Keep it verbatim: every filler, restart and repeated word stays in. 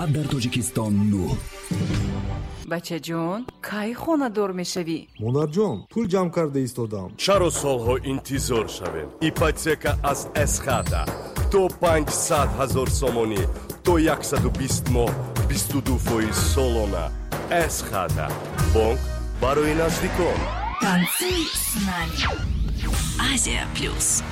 ساعت در تاجیکستان نه. بچه جون کی خونه دور میشوی؟ монар ҷон пул ҷамъ карда истодам. чаро солҳо интизор шавем? ипотека аз эсхата то панҷсад ҳазор сомонӣ то яксаду бист моҳ бисту ду фоиз солона. эсхата бонк барои наздикон. танцуй с нами. Азия плюс.